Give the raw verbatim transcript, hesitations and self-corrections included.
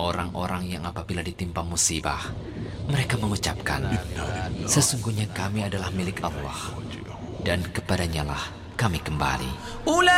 orang-orang yang apabila ditimpa musibah, mereka mengucapkan, sesungguhnya kami adalah milik Allah, dan kepadanya lah kami kembali.